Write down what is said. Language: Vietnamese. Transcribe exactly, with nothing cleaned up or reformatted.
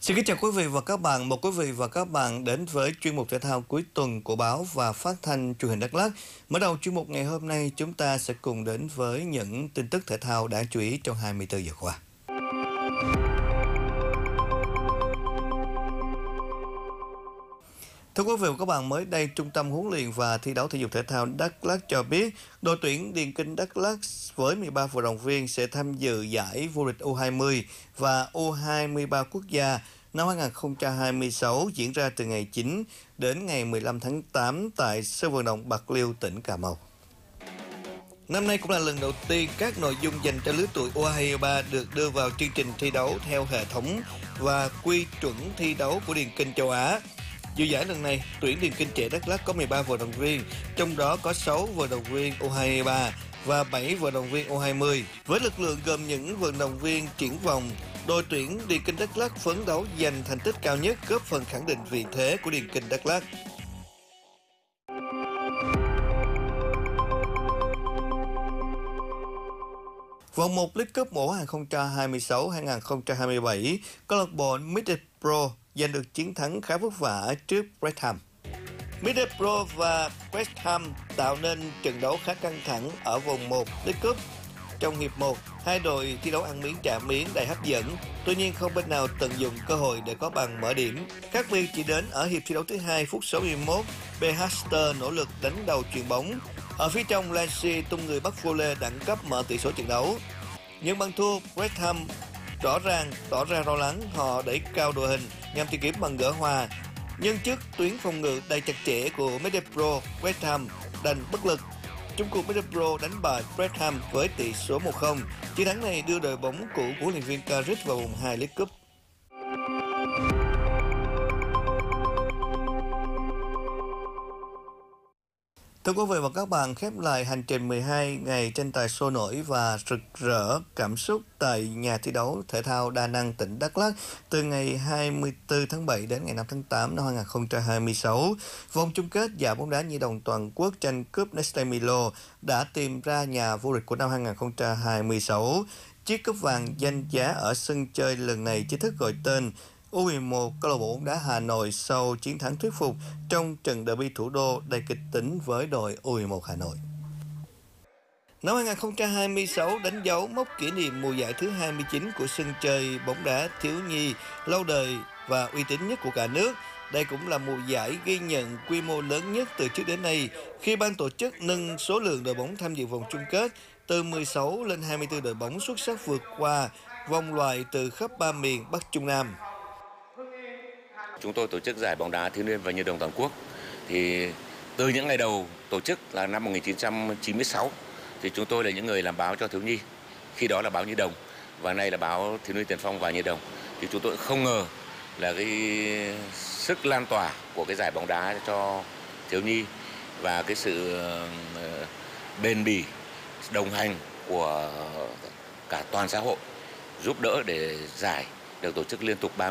Xin kính chào quý vị và các bạn. Mời quý vị và các bạn đến với chuyên mục thể thao cuối tuần của báo và phát thanh truyền hình Đắk Lắk. Mở đầu chuyên mục ngày hôm nay, chúng ta sẽ cùng đến với những tin tức thể thao đáng chú ý trong hai mươi tư giờ qua. Thưa quý vị và các bạn, mới đây Trung tâm huấn luyện và thi đấu thể dục thể thao Đắk Lắk cho biết đội tuyển điền kinh Đắk Lắk với mười ba vận động viên sẽ tham dự giải vô địch U hai mươi và U hai mươi ba quốc gia năm hai không hai sáu diễn ra từ ngày chín đến ngày mười lăm tháng tám tại sân vận động Bạc Liêu, tỉnh Cà Mau. Năm nay cũng là lần đầu tiên các nội dung dành cho lứa tuổi U hai ba được đưa vào chương trình thi đấu theo hệ thống và quy chuẩn thi đấu của điền kinh châu Á. Dự giải lần này, tuyển điền kinh trẻ Đắk Lắk có mười ba vận động viên, trong đó có sáu vận động viên U hai ba và bảy vận động viên U hai mươi. Với lực lượng gồm những vận động viên triển vọng, đội tuyển điền kinh Đắk Lắk phấn đấu giành thành tích cao nhất, góp phần khẳng định vị thế của điền kinh Đắk Lắk. Vòng một League Cup mùa hai không hai sáu hai không hai bảy, câu lạc bộ Middlesbrough giành được chiến thắng khá vất vả trước West Ham. Middlesbrough và West Ham tạo nên trận đấu khá căng thẳng ở vòng một League Cup. Trong hiệp một, hai đội thi đấu ăn miếng trả miếng đầy hấp dẫn, tuy nhiên không bên nào tận dụng cơ hội để có bàn mở điểm. Khác biệt chỉ đến ở hiệp thi đấu thứ hai, phút sáu mươi mốt, Behester nỗ lực đánh đầu chuyền bóng. Ở phía trong, Lacy tung người bắt volley đẳng cấp mở tỷ số trận đấu. Nhưng bằng thua, West Ham rõ ràng tỏ ra lo lắng, họ đẩy cao đội hình nhằm tìm kiếm bằng gỡ hòa. Nhưng trước tuyến phòng ngự đầy chặt chẽ của Middlesbrough, West Ham đành bất lực. Chung cuộc Middlesbrough đánh bại West Ham với tỷ số một không. Chiến thắng này đưa đội bóng cũ của huấn luyện viên Carrick vào vòng hai League Cup. Thưa quý vị và các bạn, khép lại hành trình mười hai ngày tranh tài sôi nổi và rực rỡ cảm xúc tại nhà thi đấu thể thao đa năng tỉnh Đắk Lắk từ ngày hai mươi tư tháng bảy đến ngày năm tháng tám năm hai không hai sáu. Vòng chung kết giải bóng đá nhi đồng toàn quốc tranh cúp Neste Milo đã tìm ra nhà vô địch của năm hai không hai sáu. Chiếc cúp vàng danh giá ở sân chơi lần này chính thức gọi tên U mười một câu lạc bộ bóng đá Hà Nội sau chiến thắng thuyết phục trong trận derby thủ đô đầy kịch tính với đội U mười một Hà Nội. Năm hai không hai sáu đánh dấu mốc kỷ niệm mùa giải thứ hai mươi chín của sân chơi bóng đá thiếu nhi lâu đời và uy tín nhất của cả nước. Đây cũng là mùa giải ghi nhận quy mô lớn nhất từ trước đến nay khi ban tổ chức nâng số lượng đội bóng tham dự vòng chung kết từ mười sáu lên hai mươi tư đội bóng xuất sắc vượt qua vòng loại từ khắp ba miền Bắc Trung Nam. Chúng tôi tổ chức giải bóng đá thiếu niên và nhi đồng toàn quốc. Thì từ những ngày đầu tổ chức là năm một nghìn chín trăm chín mươi sáu thì chúng tôi là những người làm báo cho thiếu nhi. Khi đó là báo Nhi đồng và nay là báo Thiếu niên Tiền phong và Nhi đồng. Thì chúng tôi không ngờ là cái sức lan tỏa của cái giải bóng đá cho thiếu nhi và cái sự bền bỉ đồng hành của cả toàn xã hội giúp đỡ để giải được tổ chức liên tục ba